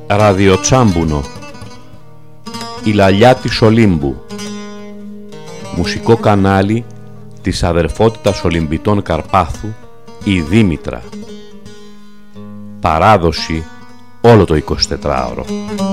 Ραδιοτσάμπουνο. Η λαλιά της Ολύμπου. Μουσικό κανάλι της αδερφότητας Ολυμπητών Καρπάθου, η Δήμητρα. Παράδοση όλο το 24ωρο.